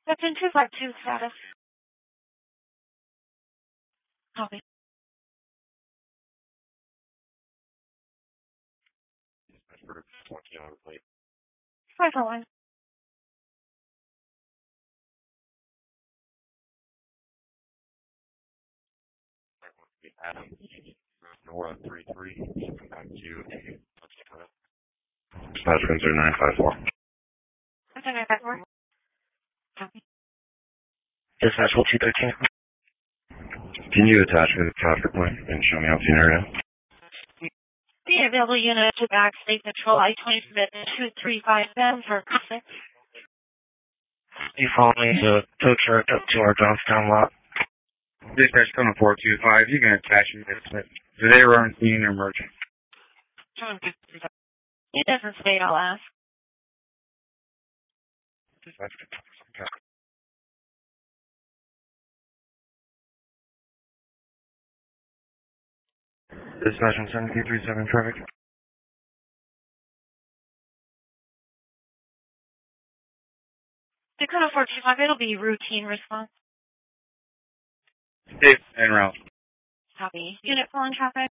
Section 252 status. Copy. For 20 plate. 541. Adam, Nora 33, shipping back to North Dakota. Dispatch 10954. 10954. Copy. Dispatch 1213. Can you attach me to the traffic point and show me out the area? The available unit to back state patrol I-20 submit 235 them for crossing. You follow me to tow truck up to our Johnstown lot. Dispatch coming 425, you can attach me to this. Do they run scene or emergent? It doesn't state, I'll ask. Dispatch. Dispatch 17337 traffic. Dakota 425, it'll be routine response. Safe and route. Copy. Unit pulling traffic.